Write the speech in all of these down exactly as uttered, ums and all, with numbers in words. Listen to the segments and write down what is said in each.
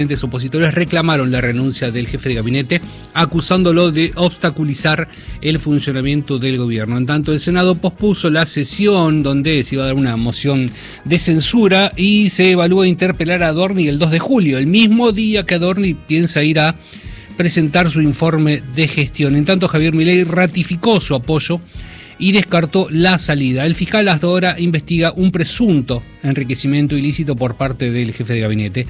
Los opositores reclamaron la renuncia del jefe de gabinete, acusándolo de obstaculizar el funcionamiento del gobierno. En tanto, el Senado pospuso la sesión donde se iba a dar una moción de censura y se evalúa interpelar a Adorni el dos de julio, el mismo día que Adorni piensa ir a presentar su informe de gestión. En tanto, Javier Milei ratificó su apoyo y descartó la salida. El fiscal hasta ahora investiga un presunto enriquecimiento ilícito por parte del jefe de gabinete.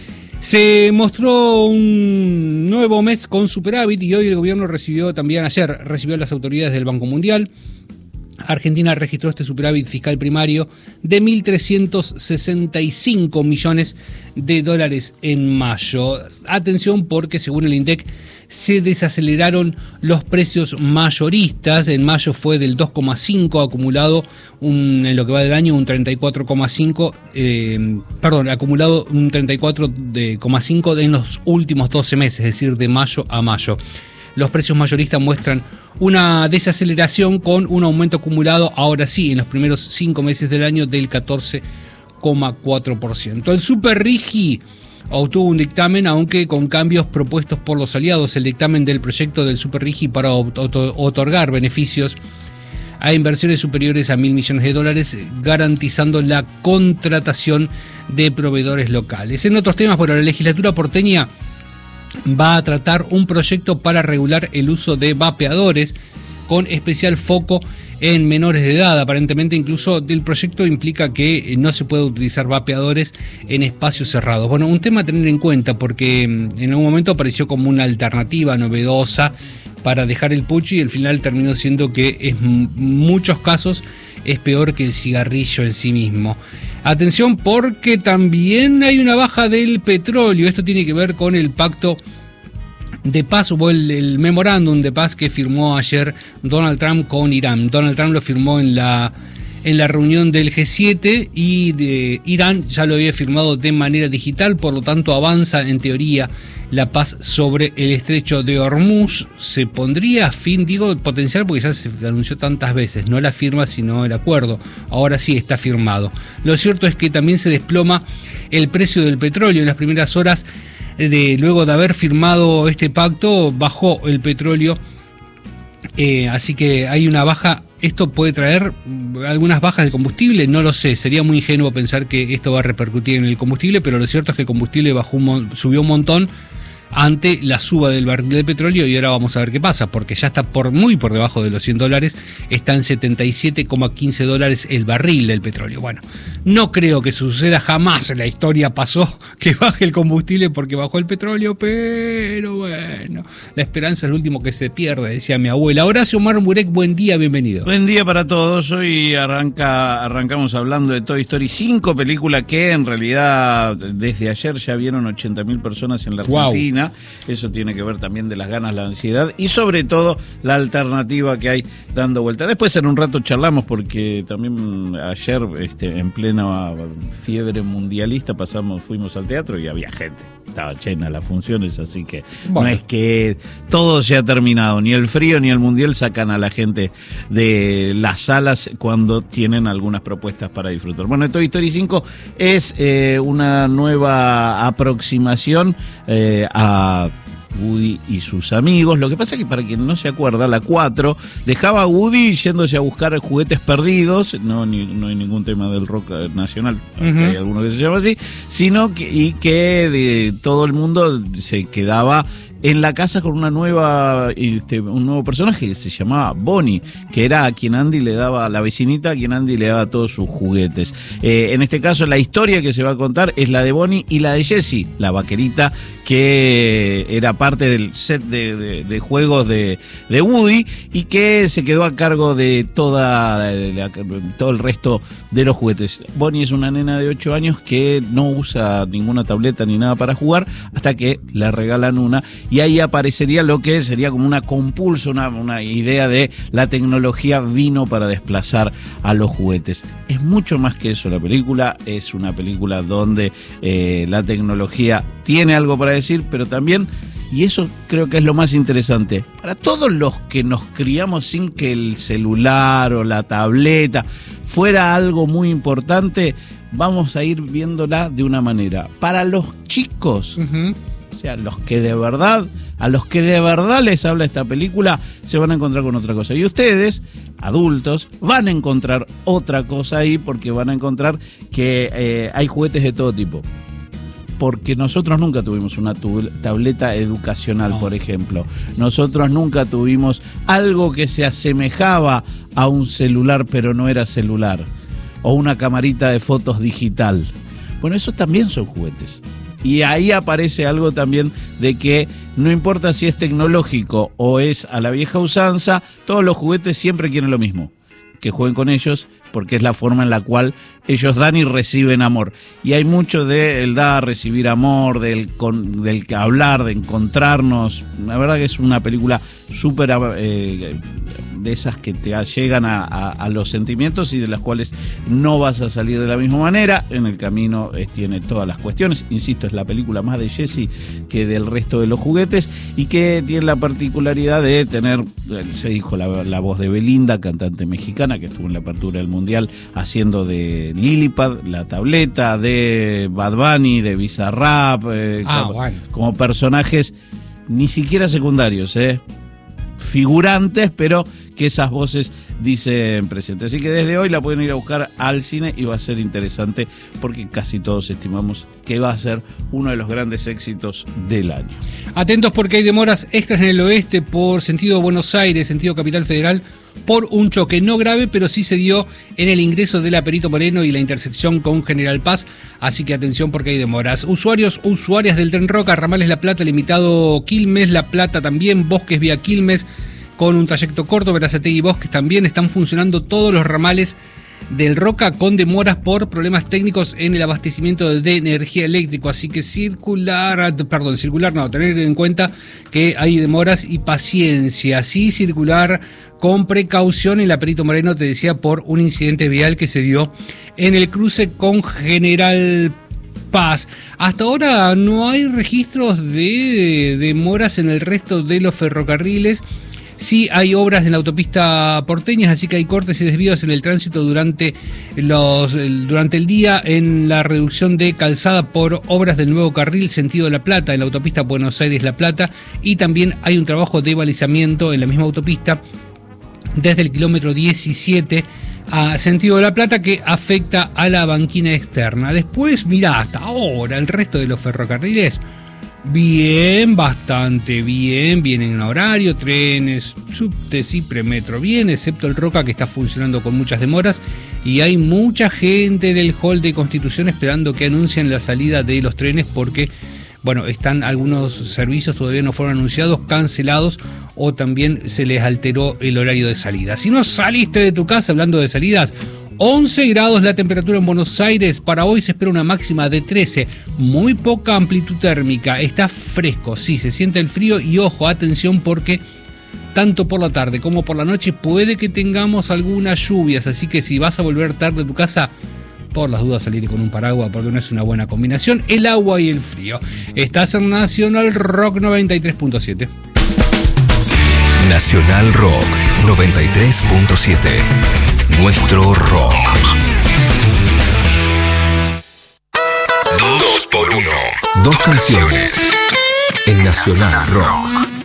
Se mostró un nuevo mes con superávit y hoy el gobierno recibió también, ayer recibió a las autoridades del Banco Mundial. Argentina registró este superávit fiscal primario de mil trescientos sesenta y cinco millones de dólares en mayo. Atención porque según el INDEC se desaceleraron los precios mayoristas. En mayo fue del dos coma cinco acumulado, un, en lo que va del año un treinta y cuatro coma cinco, eh, perdón, acumulado un treinta y cuatro coma cinco en los últimos doce meses, es decir, de mayo a mayo. Los precios mayoristas muestran una desaceleración con un aumento acumulado, ahora sí, en los primeros cinco meses del año del catorce coma cuatro por ciento. El Superrigi obtuvo un dictamen, aunque con cambios propuestos por los aliados. El dictamen del proyecto del Superrigi para otorgar beneficios a inversiones superiores a mil millones de dólares, garantizando la contratación de proveedores locales. En otros temas, bueno, la legislatura porteña va a tratar un proyecto para regular el uso de vapeadores con especial foco en menores de edad. Aparentemente incluso el proyecto implica que no se puede utilizar vapeadores en espacios cerrados. Bueno, un tema a tener en cuenta porque en algún momento apareció como una alternativa novedosa para dejar el pucho y al final terminó siendo que en muchos casos es peor que el cigarrillo en sí mismo. Atención porque también hay una baja del petróleo. Esto tiene que ver con el pacto de paz o el, el memorándum de paz que firmó ayer Donald Trump con Irán. Donald Trump lo firmó en la, en la reunión del G siete y de Irán ya lo había firmado de manera digital, por lo tanto avanza en teoría la paz sobre el estrecho de Hormuz. Se pondría fin, digo potencial porque ya se anunció tantas veces, no la firma sino el acuerdo, ahora sí está firmado. Lo cierto es que también se desploma el precio del petróleo. En las primeras horas de luego de haber firmado este pacto bajó el petróleo, eh, así que hay una baja. ¿Esto puede traer algunas bajas del combustible? No lo sé, sería muy ingenuo pensar que esto va a repercutir en el combustible, pero lo cierto es que el combustible bajó un, subió un montón ante la suba del barril de petróleo y ahora vamos a ver qué pasa, porque ya está por muy por debajo de los cien dólares, está en setenta y siete coma quince dólares el barril del petróleo. Bueno, no creo que suceda, jamás en la historia pasó que baje el combustible porque bajó el petróleo, pero bueno, la esperanza es lo último que se pierde, decía mi abuela. Horacio Marmurek, buen día, bienvenido. Buen día para todos. Hoy arranca, arrancamos hablando de Toy Story cinco, película que en realidad desde ayer ya vieron ochenta mil personas en la Argentina. Wow. Eso tiene que ver también de las ganas, la ansiedad y sobre todo la alternativa que hay dando vuelta. Después en un rato charlamos porque también ayer este, en plena fiebre mundialista pasamos, fuimos al teatro y había gente. Estaba llena las funciones, así que bueno, no es que todo se ha terminado. Ni el frío ni el mundial sacan a la gente de las salas cuando tienen algunas propuestas para disfrutar. Bueno, Toy Story cinco es eh, una nueva aproximación eh, a Woody y sus amigos. Lo que pasa es que para quien no se acuerda, la cuatro dejaba a Woody yéndose a buscar juguetes perdidos, no, ni, no hay ningún tema del rock nacional, uh-huh. Hay alguno que se llama así, sino que, y que de, todo el mundo se quedaba en la casa con una nueva, este, un nuevo personaje que se llamaba Bonnie, que era a quien Andy le daba, la vecinita a quien Andy le daba todos sus juguetes. Eh, en este caso la historia que se va a contar es la de Bonnie y la de Jessie, la vaquerita que era parte del set de, de, de juegos de, de Woody y que se quedó a cargo de toda la, todo el resto de los juguetes. Bonnie es una nena de ocho años que no usa ninguna tableta ni nada para jugar hasta que le regalan una y ahí aparecería lo que sería como una compulso, una, una idea de la tecnología vino para desplazar a los juguetes. Es mucho más que eso la película, es una película donde eh, la tecnología tiene algo para decir, pero también, y eso creo que es lo más interesante, para todos los que nos criamos sin que el celular o la tableta fuera algo muy importante, vamos a ir viéndola de una manera. Para los chicos, uh-huh. o sea, los que de verdad, a los que de verdad les habla esta película, se van a encontrar con otra cosa. Y ustedes, adultos, van a encontrar otra cosa ahí, porque van a encontrar que eh, hay juguetes de todo tipo. Porque nosotros nunca tuvimos una tableta educacional, no. por ejemplo. Nosotros nunca tuvimos algo que se asemejaba a un celular, pero no era celular. O una camarita de fotos digital. Bueno, esos también son juguetes. Y ahí aparece algo también de que no importa si es tecnológico o es a la vieja usanza, todos los juguetes siempre quieren lo mismo. Que jueguen con ellos, porque es la forma en la cual ellos dan y reciben amor. Y hay mucho de el dar, recibir amor, del, con, del hablar, de encontrarnos. La verdad que es una película súper eh, de esas que te llegan a, a, a los sentimientos y de las cuales no vas a salir de la misma manera. En el camino eh, tiene todas las cuestiones. Insisto, es la película más de Jessie que del resto de los juguetes y que tiene la particularidad de tener, se dijo, la, la voz de Belinda, cantante mexicana, que estuvo en la apertura del Mundial haciendo de Lilipad, la tableta, de Bad Bunny, de Bizarrap, eh, ah, como, bueno. como personajes ni siquiera secundarios, eh, figurantes, pero que esas voces dicen presentes. Así que desde hoy la pueden ir a buscar al cine y va a ser interesante porque casi todos estimamos que va a ser uno de los grandes éxitos del año. Atentos porque hay demoras extras en el oeste por sentido Buenos Aires, sentido Capital Federal, por un choque no grave, pero sí se dio en el ingreso de la Perito Moreno y la intersección con General Paz, así que atención porque hay demoras. Usuarios, usuarias del Tren Roca, Ramales La Plata, limitado Quilmes, La Plata también, Bosques vía Quilmes, con un trayecto corto, Berazategui y Bosques también están funcionando todos los ramales del Roca con demoras por problemas técnicos en el abastecimiento de energía eléctrica, así que circular, perdón, circular no, tener en cuenta que hay demoras y paciencia, sí circular con precaución en la Perito Moreno, te decía, por un incidente vial que se dio en el cruce con General Paz. Hasta ahora no hay registros de demoras en el resto de los ferrocarriles. Sí hay obras en la autopista porteña, así que hay cortes y desvíos en el tránsito durante, los, el, durante el día en la reducción de calzada por obras del nuevo carril sentido La Plata, en la autopista Buenos Aires-La Plata, y también hay un trabajo de balizamiento en la misma autopista desde el kilómetro diecisiete a sentido de La Plata que afecta a la banquina externa. Después, mirá, hasta ahora el resto de los ferrocarriles bien, bastante bien, vienen en horario, trenes, subtes y premetro bien, excepto el Roca que está funcionando con muchas demoras y hay mucha gente en el hall de Constitución esperando que anuncien la salida de los trenes porque, bueno, están algunos servicios todavía no fueron anunciados, cancelados o también se les alteró el horario de salida. Si no saliste de tu casa, hablando de salidas, once grados la temperatura en Buenos Aires, para hoy se espera una máxima de trece, muy poca amplitud térmica, está fresco, sí, se siente el frío y ojo, atención porque tanto por la tarde como por la noche puede que tengamos algunas lluvias, así que si vas a volver tarde a tu casa, por las dudas salir con un paraguas porque no es una buena combinación, el agua y el frío. Estás en Nacional Rock noventa y tres punto siete. Nacional Rock noventa y tres punto siete. Nuestro rock. Dos por uno. Dos canciones en Nacional Rock.